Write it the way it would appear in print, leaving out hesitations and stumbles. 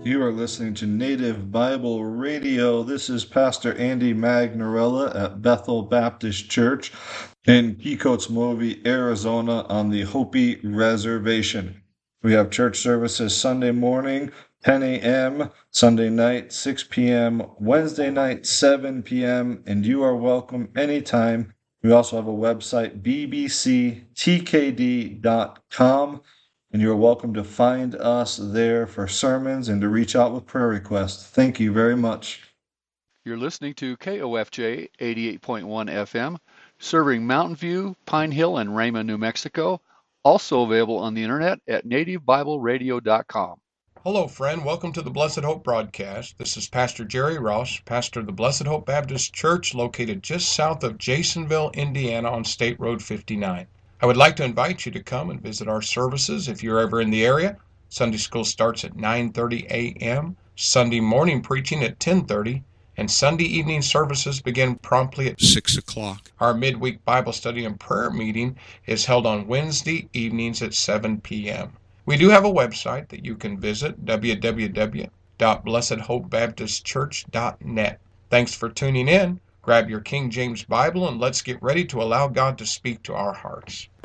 You are listening to Native Bible Radio. This is Pastor Andy Magnorella at Bethel Baptist Church in Quixotes, Arizona on the Hopi Reservation. We have church services Sunday morning, 10 a.m., Sunday night, 6 p.m., Wednesday night, 7 p.m., and you are welcome anytime. We also have a website, bbctkd.com. And you're welcome to find us there for sermons and to reach out with prayer requests. Thank you very much. You're listening to KOFJ 88.1 FM, serving Mountain View, Pine Hill, and Rama, New Mexico. Also available on the internet at nativebibleradio.com. Hello, friend. Welcome to the Blessed Hope broadcast. This is Pastor Jerry Ross, pastor of the Blessed Hope Baptist Church, located just south of Jasonville, Indiana, on State Road 59. I would like to invite you to come and visit our services if you're ever in the area. Sunday school starts at 9:30 a.m., Sunday morning preaching at 10:30, and Sunday evening services begin promptly at 6 o'clock. Our midweek Bible study and prayer meeting is held on Wednesday evenings at 7 p.m. We do have a website that you can visit, www.blessedhopebaptistchurch.net. Thanks for tuning in. Grab your King James Bible and let's get ready to allow God to speak to our hearts.